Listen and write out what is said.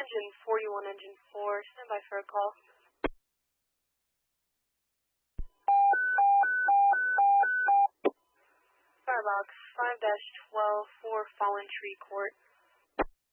Engine 41, Engine 4, stand by for a call. Firebox 5-12 for Fallen Tree Court.